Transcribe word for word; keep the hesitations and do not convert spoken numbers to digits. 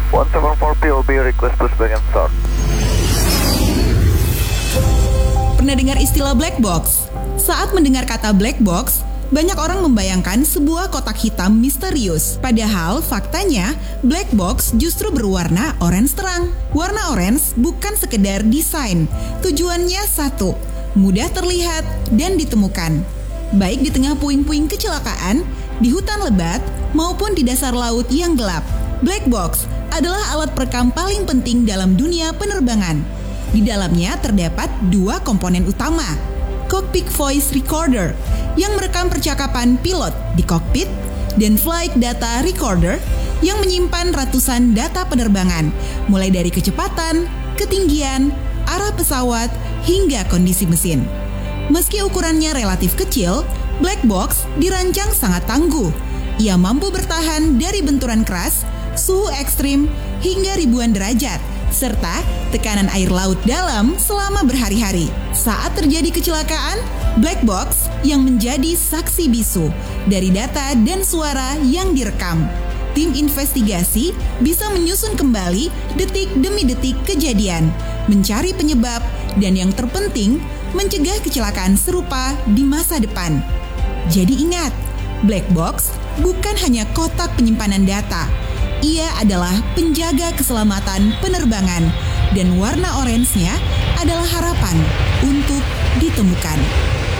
one seven four P O B request pushback and start. Pernah dengar istilah black box? Saat mendengar kata black box, banyak orang membayangkan sebuah kotak hitam misterius. Padahal faktanya, black box justru berwarna orange terang. Warna orange bukan sekedar desain. Tujuannya satu, mudah terlihat dan ditemukan. Baik di tengah puing-puing kecelakaan, di hutan lebat, maupun di dasar laut yang gelap. Black box adalah alat perekam paling penting dalam dunia penerbangan. Di dalamnya terdapat dua komponen utama. Cockpit Voice Recorder yang merekam percakapan pilot di kokpit dan Flight Data Recorder yang menyimpan ratusan data penerbangan, mulai dari kecepatan, ketinggian, arah pesawat, hingga kondisi mesin. Meski ukurannya relatif kecil, black box dirancang sangat tangguh. Ia mampu bertahan dari benturan keras, suhu ekstrim, hingga ribuan derajat, serta tekanan air laut dalam selama berhari-hari. Saat terjadi kecelakaan, black box yang menjadi saksi bisu dari data dan suara yang direkam. Tim investigasi bisa menyusun kembali detik demi detik kejadian, mencari penyebab, dan yang terpenting, mencegah kecelakaan serupa di masa depan. Jadi ingat, black box bukan hanya kotak penyimpanan data. Ia adalah penjaga keselamatan penerbangan, dan warna orange-nya adalah harapan untuk ditemukan.